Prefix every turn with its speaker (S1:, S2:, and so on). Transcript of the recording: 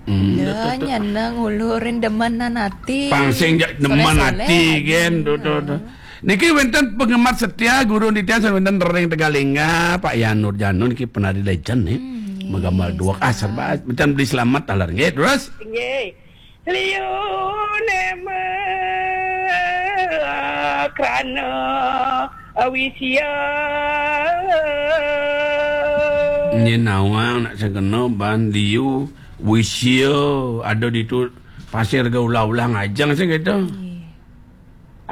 S1: Ya, nyanang ulurin demenan hati.
S2: Pangsing demen hati kan. Niki wenten penggemar setia guru nitian wenten Rering Tegalingga Pak Yanur Janu niki penari legend nih. Menggambar dua kasar banget. Macam beli selamat talar nggih terus.
S3: Nggih. Liune krana awisya.
S2: Nyenawa nak segeno ban liu wisya ada di tu pasir gaulah-ulah ngajang sih gitu.